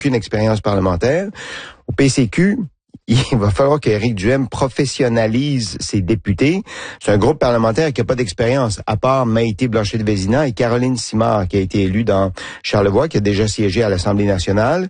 aucune expérience parlementaire. Au PCQ, il va falloir qu'Éric Duhem professionnalise ses députés. C'est un groupe parlementaire qui n'a pas d'expérience, à part Maïté Blanchet-de-Vézina et Caroline Simard, qui a été élue dans Charlevoix, qui a déjà siégé à l'Assemblée nationale.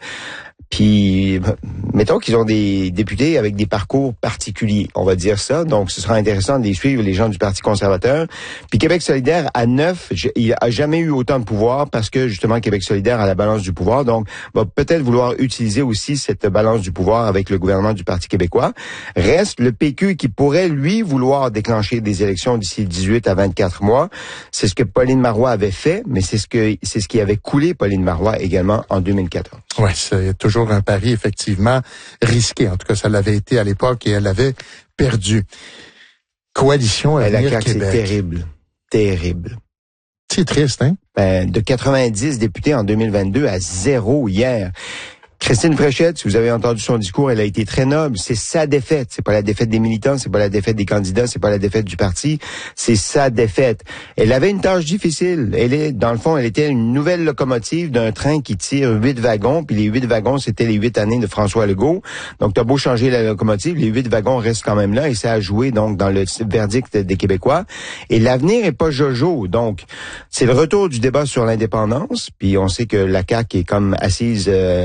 Puis, mettons qu'ils ont des députés avec des parcours particuliers, on va dire ça. Donc, ce sera intéressant de les suivre, les gens du Parti conservateur. Puis, Québec solidaire, à 9, il a jamais eu autant de pouvoir parce que, justement, Québec solidaire a la balance du pouvoir. Donc, va peut-être vouloir utiliser aussi cette balance du pouvoir avec le gouvernement du Parti québécois. Reste le PQ qui pourrait, lui, vouloir déclencher des élections d'ici 18 à 24 mois. C'est ce que Pauline Marois avait fait, mais c'est ce qui avait coulé Pauline Marois également en 2014. Ouais, c'est toujours un pari effectivement risqué. En tout cas, ça l'avait été à l'époque et elle avait perdu. Coalition Avenir la CAQ, Québec. c'est terrible. Terrible. C'est triste, hein? De 90 députés en 2022 à 0 hier. Christine Fréchette, si vous avez entendu son discours, elle a été très noble. C'est sa défaite. C'est pas la défaite des militants, c'est pas la défaite des candidats, c'est pas la défaite du parti. C'est sa défaite. Elle avait une tâche difficile. Dans le fond, elle était une nouvelle locomotive d'un train qui tire 8 wagons. Puis les 8 wagons, c'était les 8 années de François Legault. Donc, t'as beau changer la locomotive, les 8 wagons restent quand même là. Et ça a joué, donc, dans le verdict des Québécois. Et l'avenir est pas jojo. Donc, c'est le retour du débat sur l'indépendance. Puis on sait que la CAQ est comme assise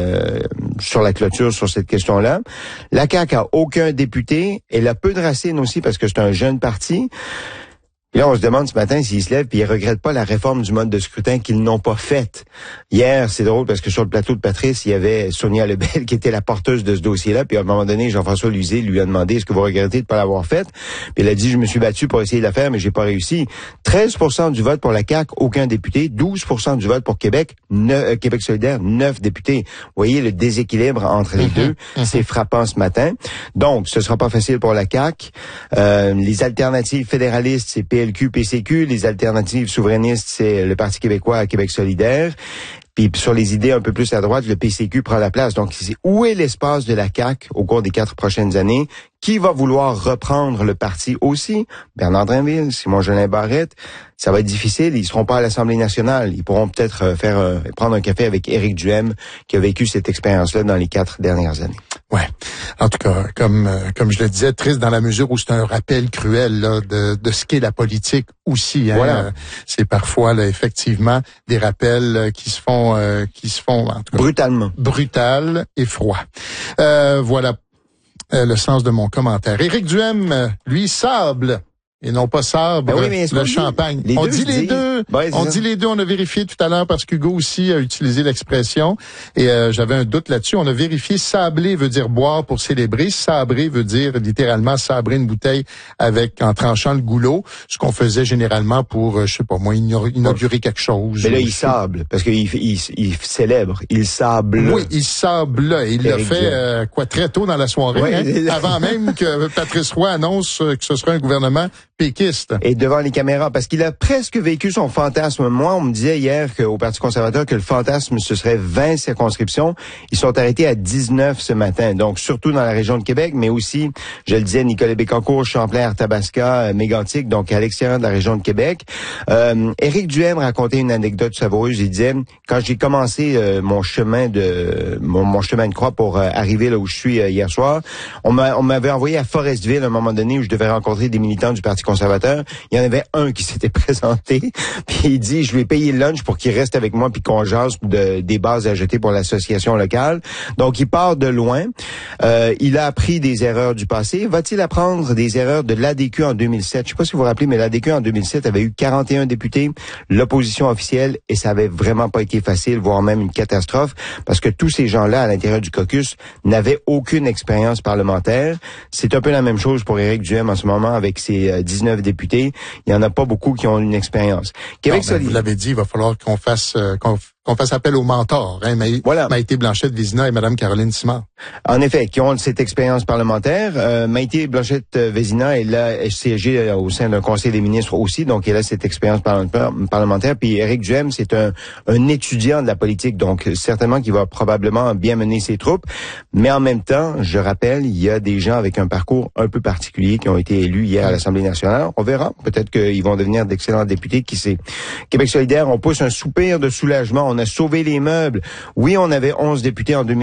sur la clôture sur cette question-là. La CAQ a aucun député. Elle a peu de racines aussi parce que c'est un jeune parti. Et là, on se demande ce matin s'ils se lèvent puis ils regrettent pas la réforme du mode de scrutin qu'ils n'ont pas faite. Hier, c'est drôle parce que sur le plateau de Patrice, il y avait Sonia Lebel qui était la porteuse de ce dossier-là. Puis à un moment donné, Jean-François Lisée lui a demandé « Est-ce que vous regrettez de pas l'avoir faite? » Puis elle a dit « Je me suis battu pour essayer de la faire, mais j'ai pas réussi. » 13% du vote pour la CAQ, aucun député. 12% du vote pour Québec, Québec solidaire, 9 députés. Vous voyez le déséquilibre entre les deux. C'est frappant ce matin. Donc, ce sera pas facile pour la CAQ. Les alternatives fédéralistes, c'est PLQ, PCQ. Les alternatives souverainistes, c'est le Parti québécois à Québec solidaire. Puis sur les idées un peu plus à droite, le PCQ prend la place. Donc, où est l'espace de la CAQ au cours des 4 prochaines années? Qui va vouloir reprendre le parti aussi? Bernard Drinville, Simon-Jolin Barrette. Ça va être difficile. Ils seront pas à l'Assemblée nationale. Ils pourront peut-être prendre un café avec Éric Duhem, qui a vécu cette expérience-là dans les 4 dernières années. Ouais. En tout cas, comme je le disais, triste dans la mesure où c'est un rappel cruel là, de ce qu'est la politique aussi. Hein. Voilà. C'est parfois là, effectivement des rappels qui se font en tout cas, brutalement, brutal et froid. Voilà le sens de mon commentaire. Éric Duhem, lui, sable. Et non pas sabre, le champagne. On dit les deux. On dit les deux. On a vérifié tout à l'heure parce qu'Hugo aussi a utilisé l'expression. Et j'avais un doute là-dessus. On a vérifié. Sabler veut dire boire pour célébrer. Sabrer veut dire littéralement sabrer une bouteille en tranchant le goulot. Ce qu'on faisait généralement pour, je sais pas moi, inaugurer quelque chose. Mais là, il sable parce qu'il célèbre. Il sable. Oui, il sable. Il l'a fait très tôt dans la soirée, oui. Avant même que Patrice Roy annonce que ce sera un gouvernement péquiste. Et devant les caméras, parce qu'il a presque vécu son fantasme. Moi, on me disait hier au Parti conservateur que le fantasme, ce serait 20 circonscriptions. Ils sont arrêtés à 19 ce matin. Donc, surtout dans la région de Québec, mais aussi, je le disais, Nicolet-Bécancour, Champlain, Arthabasca, Mégantic, donc à l'extérieur de la région de Québec. Éric Duhem racontait une anecdote savoureuse. Il disait, quand j'ai commencé mon chemin de croix pour arriver là où je suis hier soir, on m'avait envoyé à Forestville à un moment donné où je devais rencontrer des militants du Parti conservateur. Il y en avait un qui s'était présenté, puis il dit, je lui ai payé le lunch pour qu'il reste avec moi puis qu'on jase des bases à jeter pour l'association locale. Donc, il part de loin. Il a appris des erreurs du passé. Va-t-il apprendre des erreurs de l'ADQ en 2007? Je sais pas si vous vous rappelez, mais l'ADQ en 2007 avait eu 41 députés, l'opposition officielle, et ça avait vraiment pas été facile, voire même une catastrophe, parce que tous ces gens-là, à l'intérieur du caucus, n'avaient aucune expérience parlementaire. C'est un peu la même chose pour Éric Duhem en ce moment avec ses 19 députés. Il y en a pas beaucoup qui ont une expérience. Québec solidaire. Vous l'avez dit, il va falloir qu'on fasse appel aux mentors, hein, Maïté Blanchet-de-Vézina et Mme Caroline Simard. En effet, qui ont cette expérience parlementaire. Maïté Blanchet-de-Vézina, elle a siégé au sein d'un conseil des ministres aussi, donc elle a cette expérience parlementaire. Puis Éric Duhem, c'est un étudiant de la politique, donc certainement qu'il va probablement bien mener ses troupes. Mais en même temps, je rappelle, il y a des gens avec un parcours un peu particulier qui ont été élus hier à l'Assemblée nationale. On verra. Peut-être qu'ils vont devenir d'excellents députés. Qui sait. Québec solidaire, on pousse un soupir de soulagement. On a sauvé les meubles. Oui, on avait 11 députés en 2000.